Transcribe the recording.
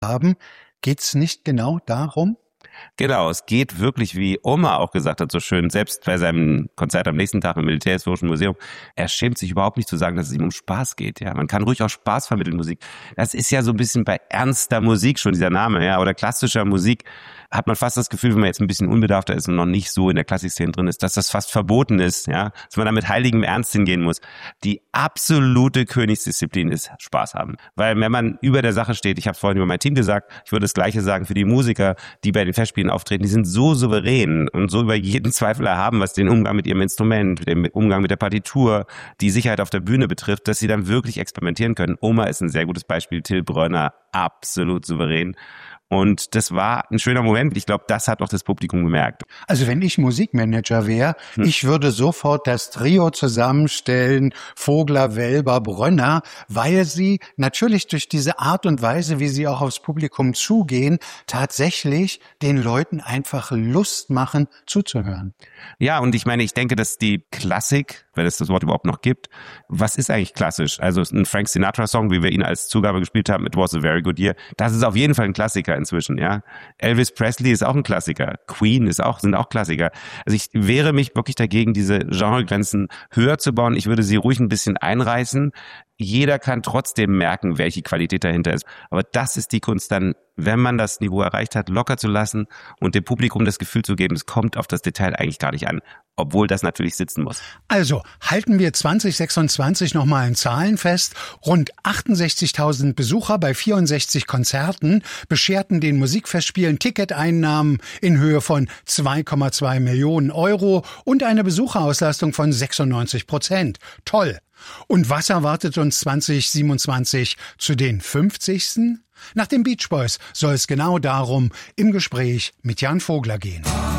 haben. Geht's nicht genau darum? Genau, es geht wirklich, wie Oma auch gesagt hat, so schön, selbst bei seinem Konzert am nächsten Tag im Militärhistorischen Museum, er schämt sich überhaupt nicht zu sagen, dass es ihm um Spaß geht. Ja, man kann ruhig auch Spaß vermitteln, Musik. Das ist ja so ein bisschen bei ernster Musik schon dieser Name, ja, oder klassischer Musik hat man fast das Gefühl, wenn man jetzt ein bisschen unbedarfter ist und noch nicht so in der Klassikszene drin ist, dass das fast verboten ist, ja, dass man da mit heiligem Ernst hingehen muss. Die absolute Königsdisziplin ist Spaß haben. Weil wenn man über der Sache steht, ich habe es vorhin über mein Team gesagt, ich würde das Gleiche sagen für die Musiker, die bei den Festspielen auftreten, die sind so souverän und so über jeden Zweifel erhaben, was den Umgang mit ihrem Instrument, den Umgang mit der Partitur, die Sicherheit auf der Bühne betrifft, dass sie dann wirklich experimentieren können. Oma ist ein sehr gutes Beispiel, Till Brönner, absolut souverän. Und das war ein schöner Moment. Ich glaube, das hat auch das Publikum gemerkt. Also wenn ich Musikmanager wäre, ich würde sofort das Trio zusammenstellen, Vogler, Welber, Brönner, weil sie natürlich durch diese Art und Weise, wie sie auch aufs Publikum zugehen, tatsächlich den Leuten einfach Lust machen, zuzuhören. Ja, und ich meine, ich denke, dass die Klassik, wenn es das Wort überhaupt noch gibt, was ist eigentlich klassisch? Also ein Frank Sinatra-Song, wie wir ihn als Zugabe gespielt haben, It Was a Very Good Year, das ist auf jeden Fall ein Klassiker inzwischen, ja. Elvis Presley ist auch ein Klassiker. Queen sind auch Klassiker. Also ich wehre mich wirklich dagegen, diese Genregrenzen höher zu bauen. Ich würde sie ruhig ein bisschen einreißen. Jeder kann trotzdem merken, welche Qualität dahinter ist. Aber das ist die Kunst dann, wenn man das Niveau erreicht hat, locker zu lassen und dem Publikum das Gefühl zu geben, es kommt auf das Detail eigentlich gar nicht an. Obwohl das natürlich sitzen muss. Also halten wir 2026 nochmal in Zahlen fest. Rund 68.000 Besucher bei 64 Konzerten bescherten den Musikfestspielen Ticketeinnahmen in Höhe von 2,2 Millionen Euro und eine Besucherauslastung von 96%. Toll! Und was erwartet uns 2027 zu den 50.? Nach den Beach Boys soll es genau darum im Gespräch mit Jan Vogler gehen.